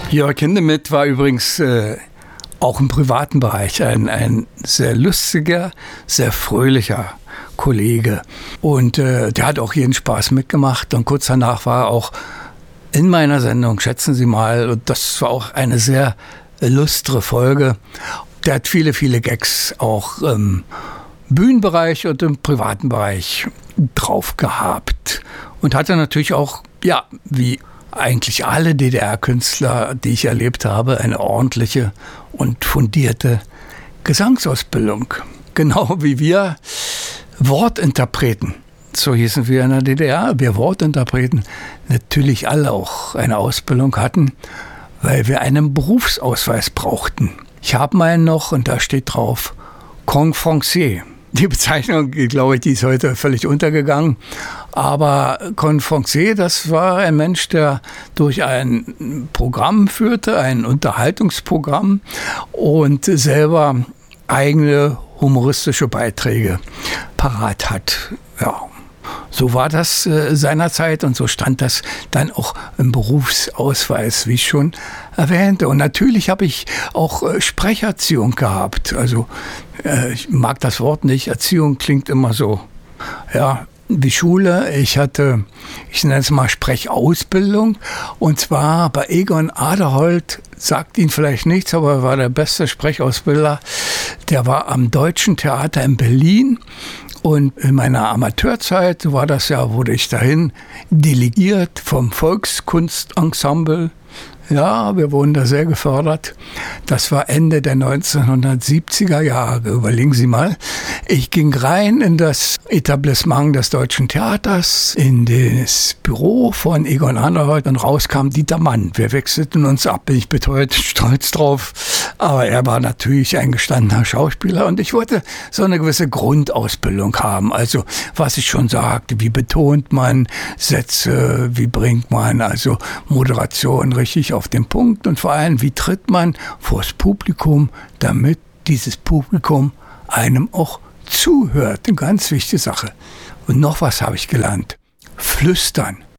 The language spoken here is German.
Jörg Hindemith war übrigens auch im privaten Bereich ein sehr lustiger, sehr fröhlicher Kollege. Und der hat auch jeden Spaß mitgemacht. Und kurz danach war er auch in meiner Sendung, schätzen Sie mal, und das war auch eine sehr lustre Folge. Der hat viele, viele Gags auch im Bühnenbereich und im privaten Bereich drauf gehabt. Und hatte natürlich auch, ja, wie eigentlich alle DDR-Künstler, die ich erlebt habe, eine ordentliche und fundierte Gesangsausbildung. Genau wie wir Wortinterpreten, so hießen wir in der DDR, wir Wortinterpreten natürlich alle auch eine Ausbildung hatten, weil wir einen Berufsausweis brauchten. Ich habe meinen noch und da steht drauf Conférencier. Die Bezeichnung, glaube ich, die ist heute völlig untergegangen. Aber Conférencier, das war ein Mensch, der durch ein Programm führte, ein Unterhaltungsprogramm und selber eigene humoristische Beiträge parat hat. Ja, so war das seinerzeit und so stand das dann auch im Berufsausweis, wie ich schon erwähnte. Und natürlich habe ich auch Sprecherziehung gehabt. Also ich mag das Wort nicht. Erziehung klingt immer so, ja, wie Schule. Ich nenne es mal Sprechausbildung. Und zwar bei Egon Aderholt, sagt Ihnen vielleicht nichts, aber er war der beste Sprechausbilder. Der war am Deutschen Theater in Berlin. Und in meiner Amateurzeit war das ja, wurde ich dahin delegiert vom Volkskunstensemble. Ja, wir wurden da sehr gefördert. Das war Ende der 1970er Jahre. Überlegen Sie mal. Ich ging rein in das Etablissement des Deutschen Theaters, in das Büro von Egon Aderholt und raus kam Dieter Mann. Wir wechselten uns ab, bin ich beteuert, stolz drauf. Aber er war natürlich ein gestandener Schauspieler und ich wollte so eine gewisse Grundausbildung haben. Also, was ich schon sagte, wie betont man Sätze, wie bringt man also Moderation richtig auf den Punkt und vor allem, wie tritt man vors Publikum, damit dieses Publikum einem auch zuhört. Eine ganz wichtige Sache. Und noch was habe ich gelernt. Flüstern.